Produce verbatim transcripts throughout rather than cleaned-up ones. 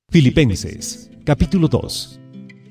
Filipenses, capítulo dos.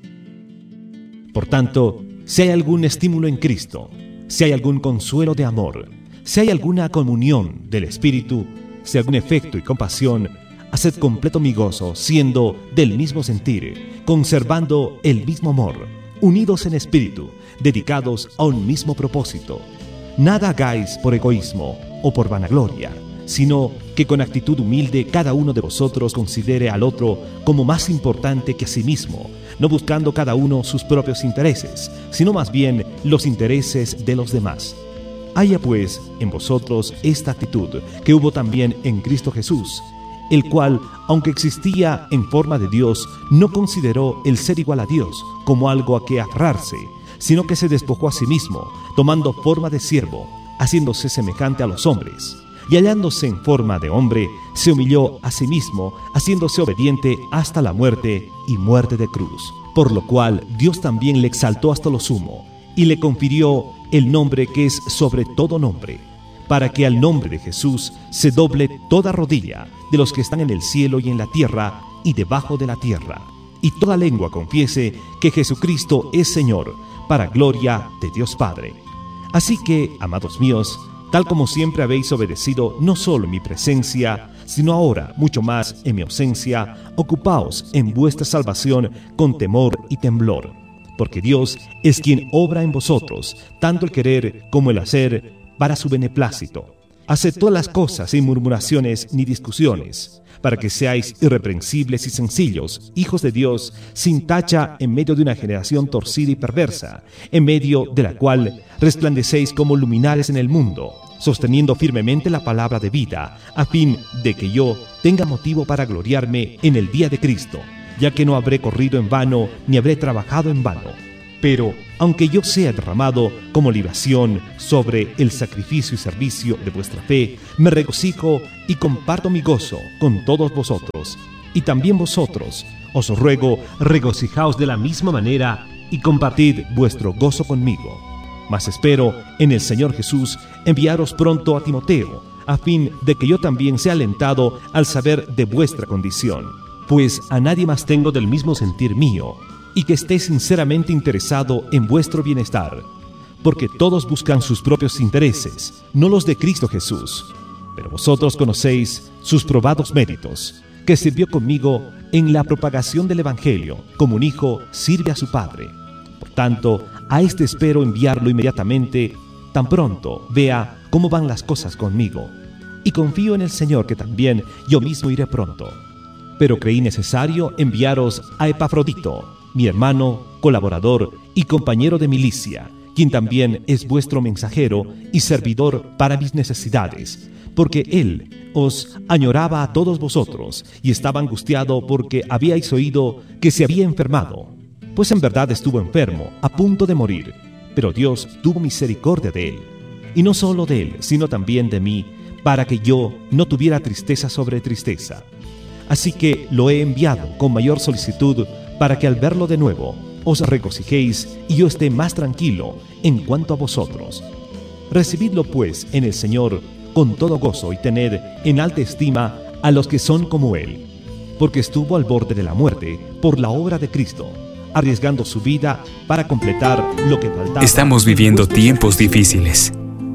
Por tanto, si hay algún estímulo en Cristo, si hay algún consuelo de amor, si hay alguna comunión del Espíritu, si hay algún afecto y compasión, haced completo mi gozo, siendo del mismo sentir, conservando el mismo amor, unidos en espíritu, dedicados a un mismo propósito. Nada hagáis por egoísmo o por vanagloria, sino que con actitud humilde cada uno de vosotros considere al otro como más importante que a sí mismo, no buscando cada uno sus propios intereses, sino más bien los intereses de los demás. Haya pues en vosotros esta actitud que hubo también en Cristo Jesús, el cual, aunque existía en forma de Dios, no consideró el ser igual a Dios como algo a que aferrarse, sino que se despojó a sí mismo, tomando forma de siervo, haciéndose semejante a los hombres. Y hallándose en forma de hombre, se humilló a sí mismo, haciéndose obediente hasta la muerte y muerte de cruz. Por lo cual Dios también le exaltó hasta lo sumo, y le confirió el nombre que es sobre todo nombre, para que al nombre de Jesús se doble toda rodilla de los que están en el cielo y en la tierra y debajo de la tierra, y toda lengua confiese que Jesucristo es Señor, para gloria de Dios Padre. Así que, amados míos, tal como siempre habéis obedecido, no solo en mi presencia, sino ahora, mucho más en mi ausencia, ocupaos en vuestra salvación con temor y temblor, porque Dios es quien obra en vosotros, tanto el querer como el hacer, para su beneplácito. Haced todas las cosas sin murmuraciones ni discusiones, para que seáis irreprensibles y sencillos, hijos de Dios, sin tacha en medio de una generación torcida y perversa, en medio de la cual resplandecéis como luminares en el mundo, sosteniendo firmemente la palabra de vida, a fin de que yo tenga motivo para gloriarme en el día de Cristo, ya que no habré corrido en vano, ni habré trabajado en vano. Pero, aunque yo sea derramado como libación sobre el sacrificio y servicio de vuestra fe, me regocijo y comparto mi gozo con todos vosotros. Y también vosotros, os ruego, regocijaos de la misma manera y compartid vuestro gozo conmigo. Mas espero en el Señor Jesús enviaros pronto a Timoteo, a fin de que yo también sea alentado al saber de vuestra condición. Pues a nadie más tengo del mismo sentir mío, y que esté sinceramente interesado en vuestro bienestar, porque todos buscan sus propios intereses, no los de Cristo Jesús. Pero vosotros conocéis sus probados méritos, que sirvió conmigo en la propagación del Evangelio, como un hijo sirve a su padre. Por tanto, a este espero enviarlo inmediatamente, tan pronto vea cómo van las cosas conmigo. Y confío en el Señor que también yo mismo iré pronto. Pero creí necesario enviaros a Epafrodito, mi hermano, colaborador y compañero de milicia, quien también es vuestro mensajero y servidor para mis necesidades, porque él os añoraba a todos vosotros y estaba angustiado porque habíais oído que se había enfermado. Pues en verdad estuvo enfermo, a punto de morir, pero Dios tuvo misericordia de él, y no solo de él, sino también de mí, para que yo no tuviera tristeza sobre tristeza. Así que lo he enviado con mayor solicitud, para que al verlo de nuevo os regocijéis y yo esté más tranquilo en cuanto a vosotros. Recibidlo pues en el Señor con todo gozo y tened en alta estima a los que son como Él, porque estuvo al borde de la muerte por la obra de Cristo, arriesgando su vida para completar lo que faltaba. Estamos viviendo tiempos difíciles,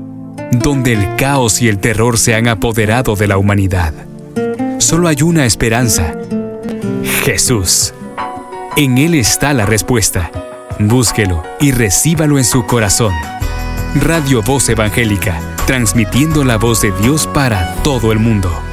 donde el caos y el terror se han apoderado de la humanidad. Solo hay una esperanza: Jesús. En Él está la respuesta. Búsquelo y recíbalo en su corazón. Radio Voz Evangélica, transmitiendo la voz de Dios para todo el mundo.